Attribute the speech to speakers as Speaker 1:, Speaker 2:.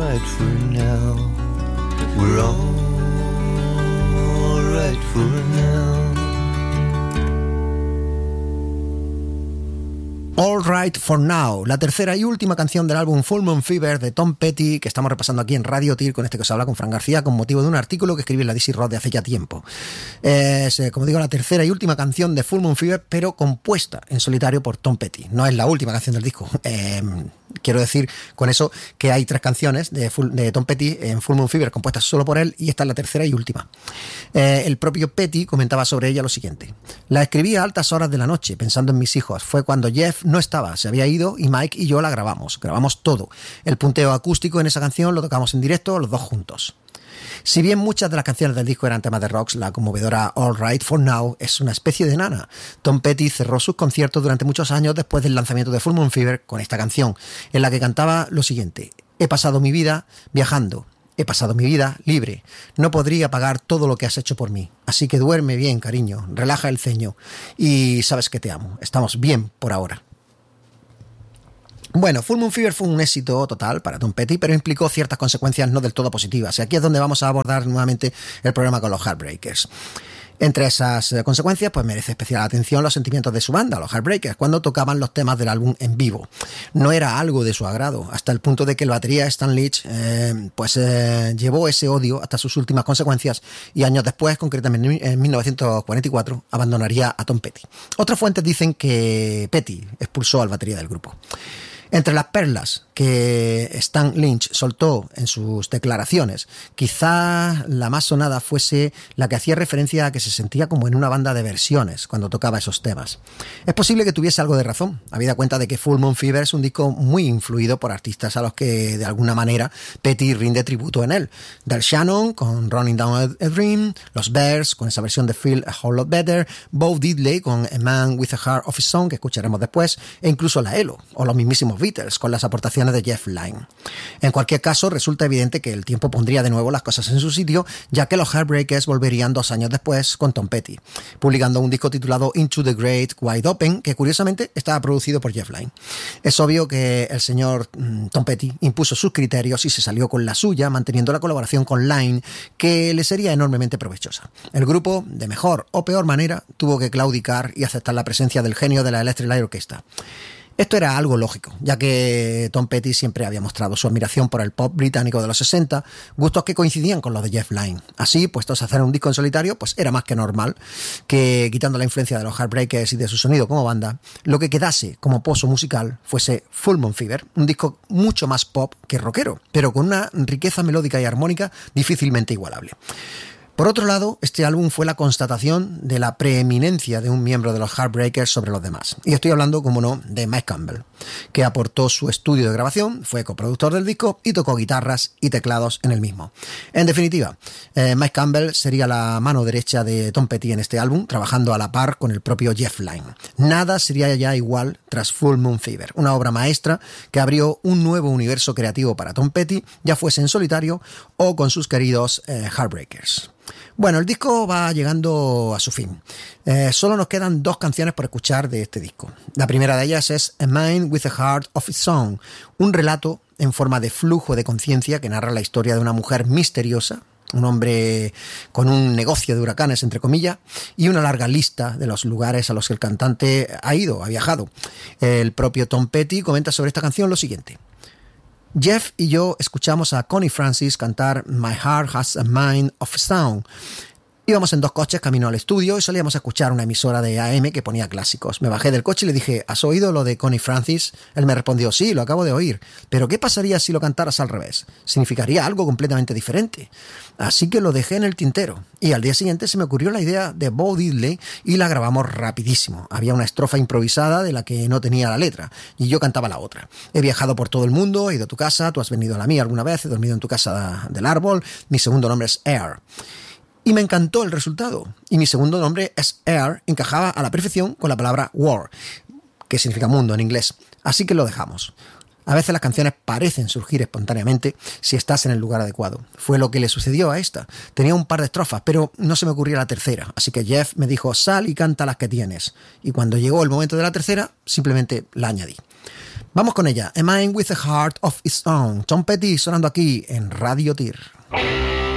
Speaker 1: right for now. We're all right for now.
Speaker 2: All Right For Now, la tercera y última canción del álbum Full Moon Fever de Tom Petty, que estamos repasando aquí en Radio Tir, con este que os habla, con Fran García, con motivo de un artículo que escribí en la DC Rock de hace ya tiempo. Es, como digo, la tercera y última canción de Full Moon Fever, pero compuesta en solitario por Tom Petty. No es la última canción del disco. Quiero decir con eso que hay 3 canciones de Tom Petty en Full Moon Fever compuestas solo por él, y esta es la tercera y última. El propio Petty comentaba sobre ella lo siguiente: la escribí a altas horas de la noche pensando en mis hijos. Fue cuando Jeff no estaba, se había ido, y Mike y yo la grabamos todo. El punteo acústico en esa canción lo tocamos en directo los dos juntos. Si bien muchas de las canciones del disco eran temas de rock, la conmovedora All Right For Now es una especie de nana. Tom Petty cerró sus conciertos durante muchos años después del lanzamiento de Full Moon Fever con esta canción, en la que cantaba lo siguiente: he pasado mi vida viajando, he pasado mi vida libre, no podría pagar todo lo que has hecho por mí, así que duerme bien, cariño, relaja el ceño y sabes que te amo, estamos bien por ahora. Bueno, Full Moon Fever fue un éxito total para Tom Petty, pero implicó ciertas consecuencias no del todo positivas. Y aquí es donde vamos a abordar nuevamente el problema con los Heartbreakers. Entre esas consecuencias, pues merece especial atención los sentimientos de su banda, los Heartbreakers, cuando tocaban los temas del álbum en vivo. No era algo de su agrado, hasta el punto de que el batería Stan Leach llevó ese odio hasta sus últimas consecuencias, y años después, concretamente en 1944, abandonaría a Tom Petty. Otras fuentes dicen que Petty expulsó al batería del grupo. Entre las perlas que Stan Lynch soltó en sus declaraciones, quizá la más sonada fuese la que hacía referencia a que se sentía como en una banda de versiones cuando tocaba esos temas. Es posible que tuviese algo de razón, habida cuenta de que Full Moon Fever es un disco muy influido por artistas a los que de alguna manera Petty rinde tributo en él. Del Shannon con Running Down a Dream, los Bears con esa versión de Feel a Whole Lot Better, Bo Diddley con A Man with a Heart of His Own, que escucharemos después, e incluso la ELO o los mismísimos Beatles con las aportaciones de Jeff Lynne. En cualquier caso, resulta evidente que el tiempo pondría de nuevo las cosas en su sitio, ya que los Heartbreakers volverían 2 años después con Tom Petty, publicando un disco titulado Into the Great Wide Open, que curiosamente estaba producido por Jeff Lynne. Es obvio que el señor Tom Petty impuso sus criterios y se salió con la suya, manteniendo la colaboración con Lynne, que le sería enormemente provechosa. El grupo, de mejor o peor manera, tuvo que claudicar y aceptar la presencia del genio de la Electric Light Orchestra. Esto era algo lógico, ya que Tom Petty siempre había mostrado su admiración por el pop británico de los 60, gustos que coincidían con los de Jeff Lynne. Así, puestos a hacer un disco en solitario, pues era más que normal que, quitando la influencia de los Heartbreakers y de su sonido como banda, lo que quedase como pozo musical fuese Full Moon Fever, un disco mucho más pop que rockero, pero con una riqueza melódica y armónica difícilmente igualable. Por otro lado, este álbum fue la constatación de la preeminencia de un miembro de los Heartbreakers sobre los demás. Y estoy hablando, como no, de Mike Campbell, que aportó su estudio de grabación, fue coproductor del disco y tocó guitarras y teclados en el mismo. En definitiva, Mike Campbell sería la mano derecha de Tom Petty en este álbum, trabajando a la par con el propio Jeff Lynne. Nada sería ya igual tras Full Moon Fever, una obra maestra que abrió un nuevo universo creativo para Tom Petty, ya fuese en solitario o con sus queridos Heartbreakers. Bueno, el disco va llegando a su fin. Solo nos quedan 2 canciones por escuchar de este disco. La primera de ellas es A Man with a Heart of Its Own, un relato en forma de flujo de conciencia que narra la historia de una mujer misteriosa, un hombre con un negocio de huracanes, entre comillas, y una larga lista de los lugares a los que el cantante ha viajado. El propio Tom Petty comenta sobre esta canción lo siguiente: Jeff y yo escuchamos a Connie Francis cantar My Heart Has a Mind of Sound. Íbamos en 2 coches camino al estudio y solíamos escuchar una emisora de AM que ponía clásicos. Me bajé del coche y le dije: ¿has oído lo de Connie Francis? Él me respondió: sí, lo acabo de oír. Pero ¿qué pasaría si lo cantaras al revés? Significaría algo completamente diferente. Así que lo dejé en el tintero. Y al día siguiente se me ocurrió la idea de Bo Diddley y la grabamos rapidísimo. Había una estrofa improvisada de la que no tenía la letra y yo cantaba la otra. He viajado por todo el mundo, he ido a tu casa, tú has venido a la mía alguna vez, he dormido en tu casa del árbol, mi segundo nombre es Air. Y me encantó el resultado. Y mi segundo nombre es Air, encajaba a la perfección con la palabra war, que significa mundo en inglés. Así que lo dejamos. A veces las canciones parecen surgir espontáneamente si estás en el lugar adecuado. Fue lo que le sucedió a esta. Tenía un par de estrofas, pero no se me ocurría la tercera. Así que Jeff me dijo, sal y canta las que tienes. Y cuando llegó el momento de la tercera, simplemente la añadí. Vamos con ella. A Mind with a Heart of Its Own. Tom Petty sonando aquí en Radio Tir.